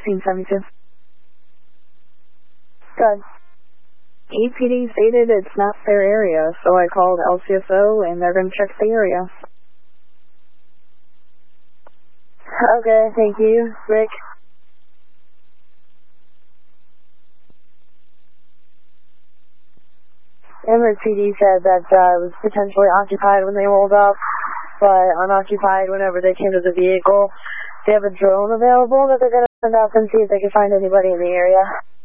1672. Good. EPD stated it's not their area, so I called LCSO and they're going to check the area. Okay, thank you, Rick. Emirates PD said that it was potentially occupied when they rolled up, but unoccupied whenever they came to the vehicle. They have a drone available that they're going to send out and see if they can find anybody in the area.